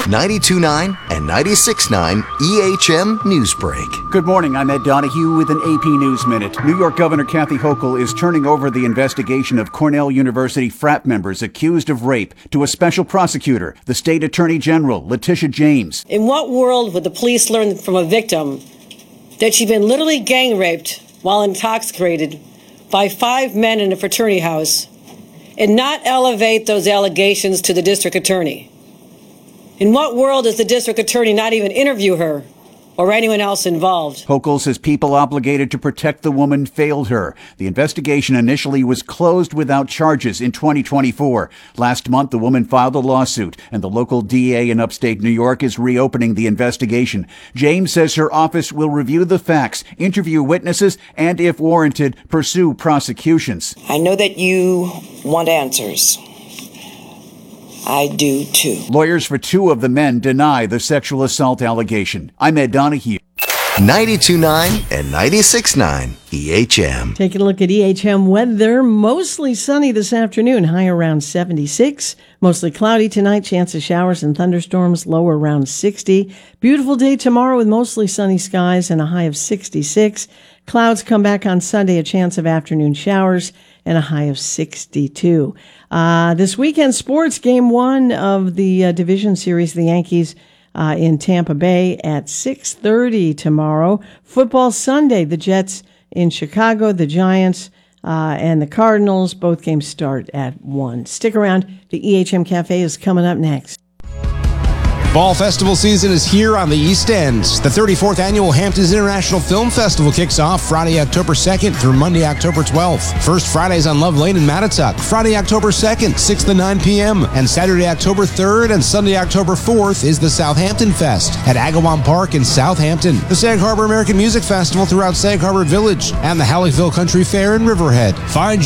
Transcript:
92.9 and 96.9 EHM Newsbreak. Good morning, I'm Ed Donahue with an AP News Minute. New York Governor Kathy Hochul is turning over the investigation of Cornell University frat members accused of rape to a special prosecutor, the State Attorney General, Letitia James. In what world would the police learn from a victim that she'd been literally gang raped while intoxicated by 5 men in a fraternity house and not elevate those allegations to the district attorney? In what world does the district attorney not even interview her or anyone else involved? Hochul says people obligated to protect the woman failed her. The investigation initially was closed without charges in 2024. Last month, the woman filed a lawsuit, and the local DA in upstate New York is reopening the investigation. James says her office will review the facts, interview witnesses, and, if warranted, pursue prosecutions. I know that you want answers. I do too. Lawyers for 2 of the men deny the sexual assault allegation. I'm Ed Donahue. 92.9 and 96.9 EHM. Taking a look at EHM weather. Mostly sunny this afternoon, high around 76. Mostly cloudy tonight, chance of showers and thunderstorms, low around 60. Beautiful day tomorrow with mostly sunny skies and a high of 66. Clouds come back on Sunday, a chance of afternoon showers and a high of 62. This weekend, sports, game 1 of the division series, the Yankees in Tampa Bay at 6:30 tomorrow. Football Sunday, the Jets in Chicago, the Giants and the Cardinals. Both games start at 1. Stick around. The EHM Cafe is coming up next. Fall festival season is here on the East End. The 34th Annual Hamptons International Film Festival kicks off Friday, October 2nd through Monday, October 12th. First Fridays on Love Lane in Mattituck, Friday, October 2nd, 6 to 9 p.m. And Saturday, October 3rd and Sunday, October 4th is the Southampton Fest at Agawam Park in Southampton. The Sag Harbor American Music Festival throughout Sag Harbor Village and the Halleckville Country Fair in Riverhead. Find